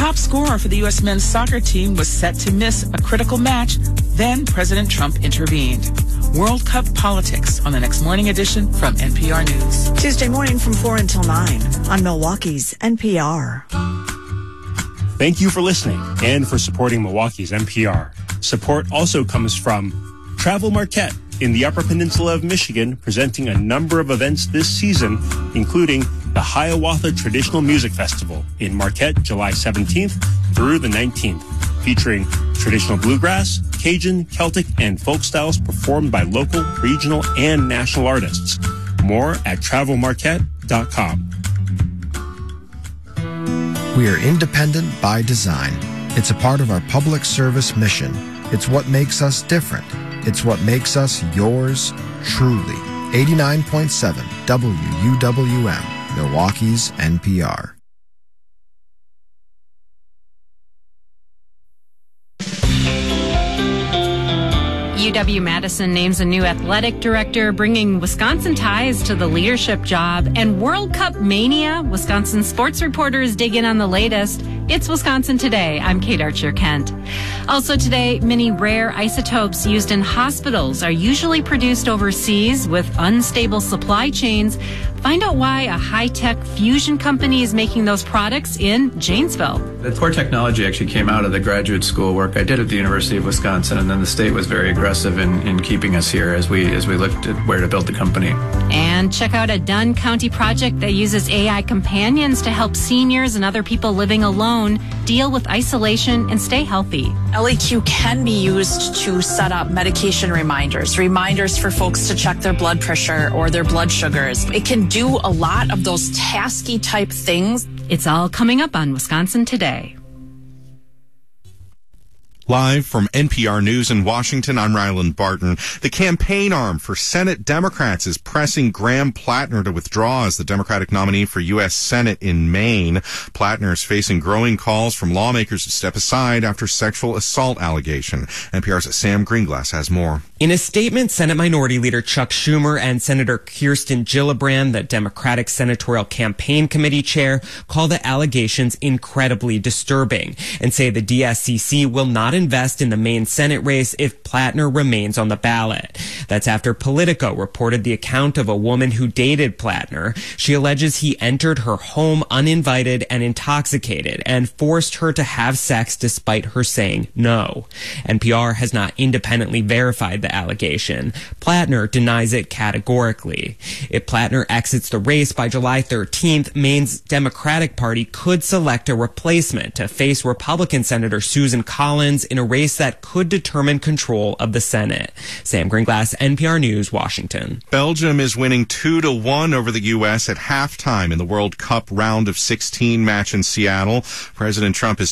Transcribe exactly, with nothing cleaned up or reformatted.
top scorer for the U S men's soccer team was set to miss a critical match. Then President Trump intervened. World Cup politics on the next morning edition from N P R News. Tuesday morning from four until nine on Milwaukee's N P R. Thank you for listening and for supporting Milwaukee's N P R. Support also comes from Travel Marquette in the Upper Peninsula of Michigan, presenting a number of events this season, including the Hiawatha Traditional Music Festival in Marquette, July seventeenth through the nineteenth, featuring traditional bluegrass, Cajun, Celtic, and folk styles performed by local, regional, and national artists. More at travel marquette dot com. We are independent by design. It's a part of our public service mission. It's what makes us different. It's what makes us yours truly. eighty-nine point seven W U W M, Milwaukee's N P R. U W-Madison names a new athletic director, bringing Wisconsin ties to the leadership job. And World Cup mania, Wisconsin sports reporters dig in on the latest. It's Wisconsin Today. I'm Kate Archer-Kent. Also today, many rare isotopes used in hospitals are usually produced overseas with unstable supply chains. Find out why a high-tech fusion company is making those products in Janesville. The core technology actually came out of the graduate school work I did at the University of Wisconsin, and then the state was very aggressive in, in keeping us here as we as we looked at where to build the company. And check out a Dunn County project that uses A I companions to help seniors and other people living alone deal with isolation and stay healthy. L E Q can be used to set up medication reminders, reminders for folks to check their blood pressure or their blood sugars. It can do a lot of those tasky type things. It's all coming up on Wisconsin Today. Live from N P R News in Washington, I'm Ryland Barton. The campaign arm for Senate Democrats is pressing Graham Plattner to withdraw as the Democratic nominee for U S Senate in Maine. Plattner is facing growing calls from lawmakers to step aside after sexual assault allegation. N P R's Sam Greenglass has more. In a statement, Senate Minority Leader Chuck Schumer and Senator Kirsten Gillibrand, the Democratic Senatorial Campaign Committee chair, call the allegations incredibly disturbing and say the D S C C will not invest in the Maine Senate race if Plattner remains on the ballot. That's after Politico reported the account of a woman who dated Plattner. She alleges he entered her home uninvited and intoxicated and forced her to have sex despite her saying no. N P R has not independently verified the allegation. Plattner denies it categorically. If Plattner exits the race by July thirteenth, Maine's Democratic Party could select a replacement to face Republican Senator Susan Collins in a race that could determine control of the Senate. Sam Greenglass, N P R News, Washington. Belgium is winning two to one over the U S at halftime in the World Cup round of sixteen match in Seattle. President Trump is